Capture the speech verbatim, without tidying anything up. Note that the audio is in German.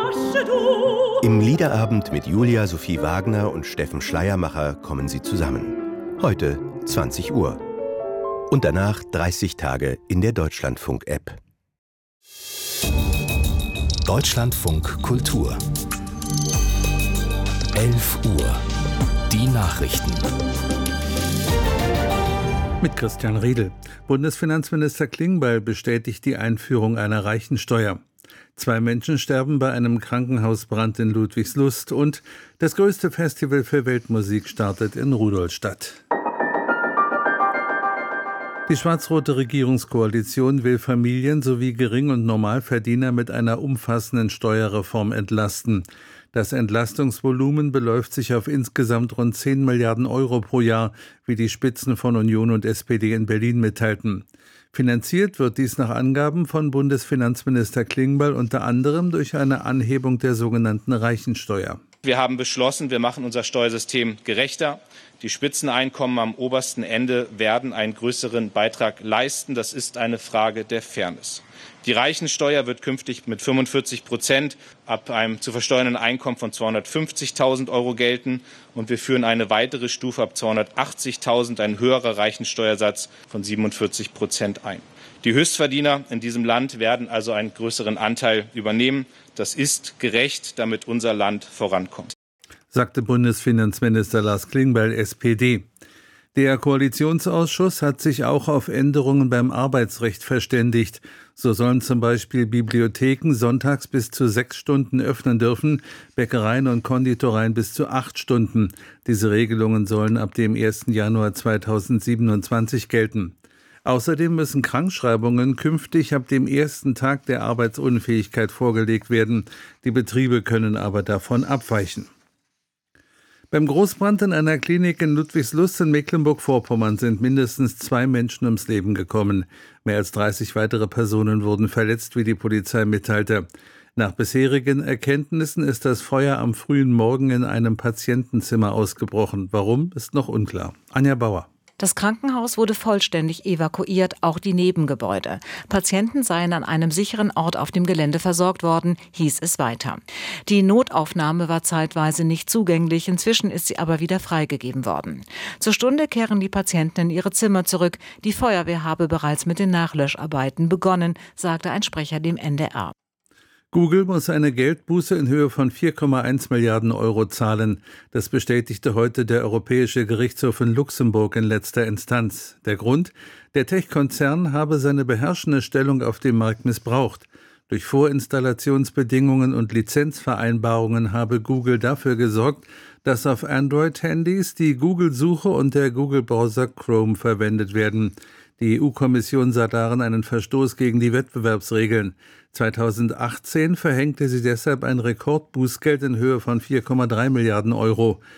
Im Liederabend mit Julia Sophie Wagner und Steffen Schleiermacher kommen sie zusammen. Heute zwanzig Uhr. Und danach dreißig Tage in der Deutschlandfunk-App. Deutschlandfunk Kultur. elf Uhr. Die Nachrichten. Mit Christian Riedel. Bundesfinanzminister Klingbeil bestätigt die Einführung einer Reichensteuer. Zwei Menschen sterben bei einem Krankenhausbrand in Ludwigslust und das größte Festival für Weltmusik startet in Rudolstadt. Die schwarz-rote Regierungskoalition will Familien sowie Gering- und Normalverdiener mit einer umfassenden Steuerreform entlasten. Das Entlastungsvolumen beläuft sich auf insgesamt rund zehn Milliarden Euro pro Jahr, wie die Spitzen von Union und S P D in Berlin mitteilten. Finanziert wird dies nach Angaben von Bundesfinanzminister Klingbeil unter anderem durch eine Anhebung der sogenannten Reichensteuer. Wir haben beschlossen, wir machen unser Steuersystem gerechter. Die Spitzeneinkommen am obersten Ende werden einen größeren Beitrag leisten. Das ist eine Frage der Fairness. Die Reichensteuer wird künftig mit fünfundvierzig Prozent ab einem zu versteuernden Einkommen von zweihundertfünfzigtausend Euro gelten. Und wir führen eine weitere Stufe ab zweihundertachtzigtausend, ein höherer Reichensteuersatz von siebenundvierzig Prozent ein. Die Höchstverdiener in diesem Land werden also einen größeren Anteil übernehmen. Das ist gerecht, damit unser Land vorankommt, sagte Bundesfinanzminister Lars Klingbeil, S P D. Der Koalitionsausschuss hat sich auch auf Änderungen beim Arbeitsrecht verständigt. So sollen zum Beispiel Bibliotheken sonntags bis zu sechs Stunden öffnen dürfen, Bäckereien und Konditoreien bis zu acht Stunden. Diese Regelungen sollen ab dem ersten Januar zweitausendsiebenundzwanzig gelten. Außerdem müssen Krankschreibungen künftig ab dem ersten Tag der Arbeitsunfähigkeit vorgelegt werden. Die Betriebe können aber davon abweichen. Beim Großbrand in einer Klinik in Ludwigslust in Mecklenburg-Vorpommern sind mindestens zwei Menschen ums Leben gekommen. Mehr als dreißig weitere Personen wurden verletzt, wie die Polizei mitteilte. Nach bisherigen Erkenntnissen ist das Feuer am frühen Morgen in einem Patientenzimmer ausgebrochen. Warum, ist noch unklar. Anja Bauer. Das Krankenhaus wurde vollständig evakuiert, auch die Nebengebäude. Patienten seien an einem sicheren Ort auf dem Gelände versorgt worden, hieß es weiter. Die Notaufnahme war zeitweise nicht zugänglich, inzwischen ist sie aber wieder freigegeben worden. Zur Stunde kehren die Patienten in ihre Zimmer zurück. Die Feuerwehr habe bereits mit den Nachlöscharbeiten begonnen, sagte ein Sprecher dem N D R. Google muss eine Geldbuße in Höhe von vier Komma eins Milliarden Euro zahlen. Das bestätigte heute der Europäische Gerichtshof in Luxemburg in letzter Instanz. Der Grund? Der Tech-Konzern habe seine beherrschende Stellung auf dem Markt missbraucht. Durch Vorinstallationsbedingungen und Lizenzvereinbarungen habe Google dafür gesorgt, dass auf Android-Handys die Google-Suche und der Google-Browser Chrome verwendet werden. Die E U-Kommission sah darin einen Verstoß gegen die Wettbewerbsregeln. zweitausendachtzehn verhängte sie deshalb ein Rekordbußgeld in Höhe von vier Komma drei Milliarden Euro.